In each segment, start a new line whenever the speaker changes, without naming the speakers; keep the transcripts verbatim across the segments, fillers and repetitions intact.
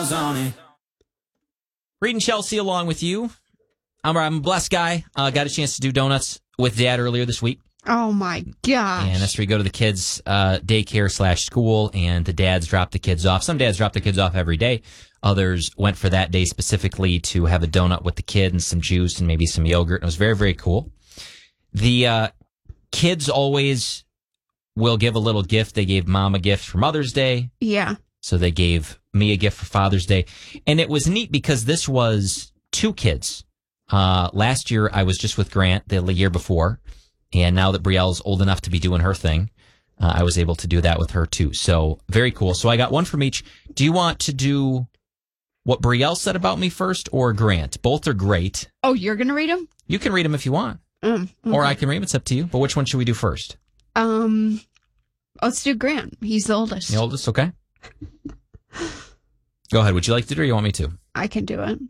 miles on it.
Reed and Chelsea along with you. I'm, I'm a blessed guy. Uh, got a chance to do donuts with Dad earlier this week.
Oh, my gosh.
And that's where we go to the kids' uh, daycare slash school, and the dads drop the kids off. Some dads drop the kids off every day. Others went for that day specifically to have a donut with the kid and some juice and maybe some yogurt. And it was very, very cool. The uh, kids always will give a little gift. They gave Mom a gift for Mother's Day.
Yeah.
So they gave me a gift for Father's Day. And it was neat because this was two kids. Uh, last year, I was just with Grant the year before. And now that Brielle's old enough to be doing her thing, uh, I was able to do that with her too. So very cool. So I got one from each. Do you want to do what Brielle said about me first or Grant? Both are great.
Oh, you're going to read them?
You can read them if you want.
Um, okay.
Or I can read them. It's up to you. But which one should we do first?
Um, let's do Grant. He's the oldest.
The oldest, okay. Go ahead. Would you like to do it or you want me to?
I can do it.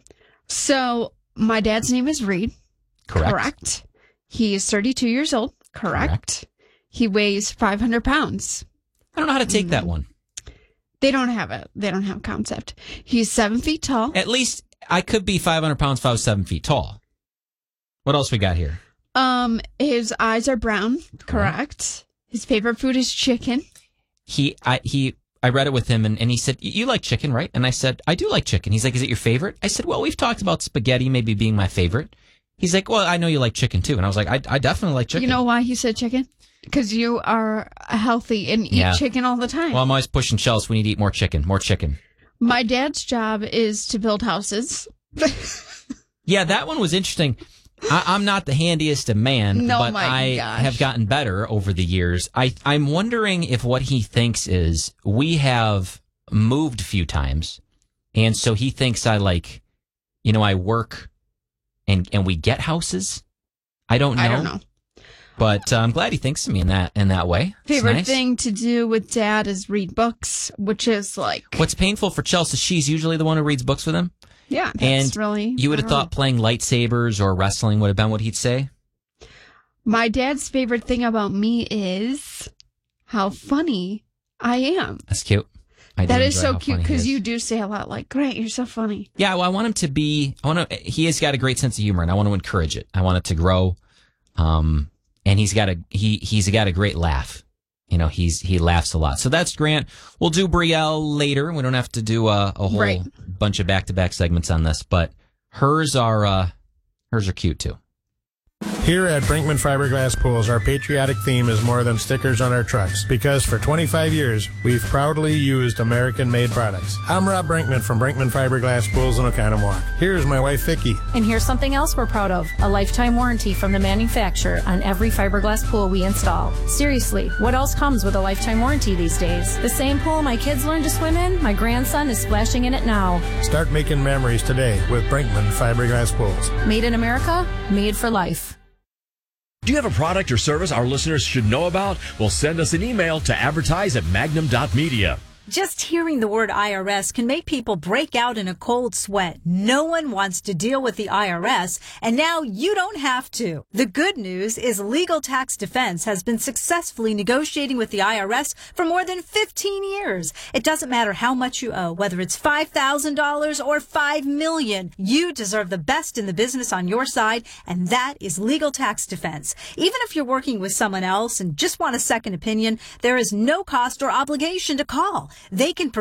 So my dad's name is Reed.
Correct.
Correct. He is thirty-two years old. Correct. Correct. He weighs five hundred pounds.
I don't know how to take mm. that one.
They don't have it. They don't have a concept. He's seven feet tall.
At least I could be five hundred pounds if I was seven feet tall. What else we got here?
Um, his eyes are brown. Correct. Correct. His favorite food is chicken.
He, I, he, I read it with him and, and he said, you like chicken, right? And I said, I do like chicken. He's like, is it your favorite? I said, well, we've talked about spaghetti maybe being my favorite. He's like, well, I know you like chicken too. And I was like, I, I definitely like chicken.
You know why he said chicken? Because you are healthy and eat
yeah.
chicken all the time.
Well, I'm always pushing Chelsea. We need to eat more chicken, more chicken.
My dad's job is to build houses.
Yeah, that one was interesting. I, I'm not the handiest of man,
no,
but
my
I
gosh.
have gotten better over the years. I, I'm wondering if what he thinks is we have moved a few times. And so he thinks I like, you know, I work and, and we get houses. I don't know.
I don't know.
But uh, I'm glad he thinks of me in that in that way.
Favorite
nice.
thing to do with Dad is read books, which is like...
What's painful for Chelsea, she's usually the one who reads books with him.
Yeah, that's
and
really...
you would have thought playing lightsabers or wrestling would have been what he'd say?
My dad's favorite thing about me is how funny I am.
That's cute. I
that is so cute because you do say a lot like, great, you're so funny.
Yeah, well, I want him to be... I want to. He has got a great sense of humor, and I want to encourage it. I want it to grow. Um... And he's got a he he's got a great laugh. You know, he's he laughs a lot. So that's Grant. We'll do Brielle later. We don't have to do a, a whole
right.
bunch of back to back segments on this, but hers are uh, hers are cute too.
Here at Brinkman Fiberglass Pools, our patriotic theme is more than stickers on our trucks, because for twenty-five years, we've proudly used American-made products. I'm Rob Brinkman from Brinkman Fiberglass Pools in Oconomowoc. Here's my wife, Vicki.
And here's something else we're proud of, a lifetime warranty from the manufacturer on every fiberglass pool we install. Seriously, what else comes with a lifetime warranty these days? The same pool my kids learned to swim in, my grandson is splashing in it now.
Start making memories today with Brinkman Fiberglass Pools.
Made in America, made for life.
Do you have a product or service our listeners should know about? Well, send us an email to advertise at magnum dot media.
Just hearing the word I R S can make people break out in a cold sweat. No one wants to deal with the I R S, and now you don't have to. The good news is Legal Tax Defense has been successfully negotiating with the I R S for more than fifteen years. It doesn't matter how much you owe, whether it's five thousand dollars or five million dollars. You deserve the best in the business on your side, and that is Legal Tax Defense. Even if you're working with someone else and just want a second opinion, there is no cost or obligation to call. They can